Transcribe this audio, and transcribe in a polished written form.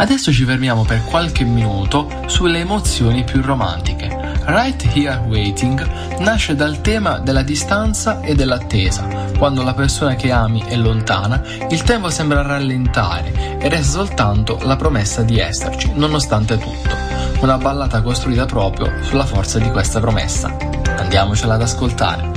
Adesso ci fermiamo per qualche minuto sulle emozioni più romantiche. Right Here Waiting nasce dal tema della distanza e dell'attesa. Quando la persona che ami è lontana, il tempo sembra rallentare e resta soltanto la promessa di esserci, nonostante tutto. Una ballata costruita proprio sulla forza di questa promessa. Andiamocela ad ascoltare.